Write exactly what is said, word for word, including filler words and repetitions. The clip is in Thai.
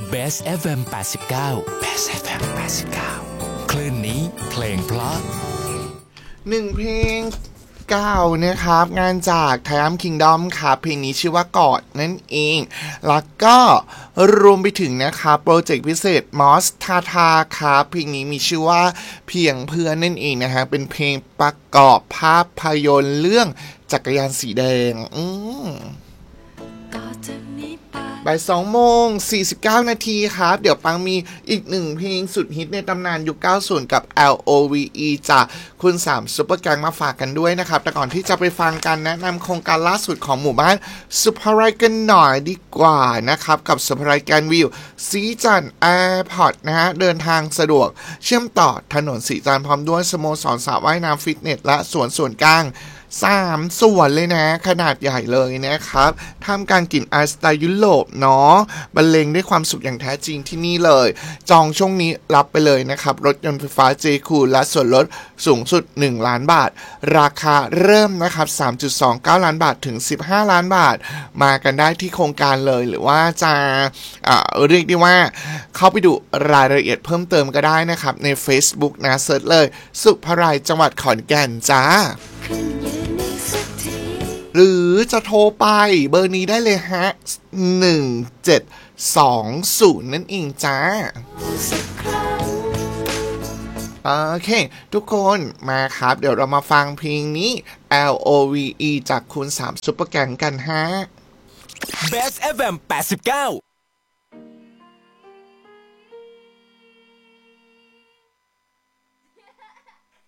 Best เอฟ เอ็ม แปดสิบเก้า Best เอฟ เอ็ม แปดสิบเก้า คลื่นนี้เพลงเพราะหนึ่งเพลงเก้านะครับงานจากไทม์คิงดอมครับเพลงนี้ชื่อว่ากอดนั่นเองแล้วก็รวมไปถึงนะครับโปรเจกต์พิเศษมอสทาทาครับเพลงนี้มีชื่อว่าเพียงเพื่อนนั่นเองนะฮะเป็นเพลงประกอบภาพยนตร์เรื่องจักรยานสีแดงอืมบ่ายสองโมงสี่สิบเก้านาทีครับเดี๋ยวปังมีอีกหนึ่งเพลงสุดฮิตในตำนานยุคเก้าสิบกับ แอล โอ วี อี จากคุณสามซุปเปอร์แกงมาฝากกันด้วยนะครับแต่ก่อนที่จะไปฟังกันแนะนำโครงการล่าสุดของหมู่บ้านสุภาไรกันหน่อยดีกว่านะครับกับสุภาไรกันวิวสีจันทร์แอร์พอร์ตนะฮะเดินทางสะดวกเชื่อมต่อถนนสีจันทร์พร้อมด้วยสโมสรสระว่ายน้ำฟิตเนสและสวนส่วนกลางสามส่วนเลยนะขนาดใหญ่เลยนะครับท่ามกลางกลิ่นไอสไตล์ยุโรปเนาะบรรเลงด้วยความสุขอย่างแท้จริงที่นี่เลยจองช่วงนี้รับไปเลยนะครับรถยนต์ไฟฟ้า J คูลและส่วนลดสูงสุดหนึ่งล้านบาทราคาเริ่มนะครับ สามจุดสองเก้า ล้านบาทถึงสิบห้าล้านบาทมากันได้ที่โครงการเลยหรือว่าจะอ่าเรียกได้ว่าเข้าไปดูรายละเอียดเพิ่มเติมก็ได้นะครับใน Facebook นะเสิร์ชเลยสุภาไรจังหวัดขอนแก่นจ้าหรือจะโทรไปเบอร์นี้ได้เลยฮะหนึ่งเจ็ดสองศูนย์นั่นเองจ้าโอเคทุกคนมาครับเดี๋ยวเรามาฟังเพลงนี้ แอล โอ วี อี จากคุณสามซุปเปอร์แกงกันฮะ Best เอฟ เอ็ม แปดสิบเก้า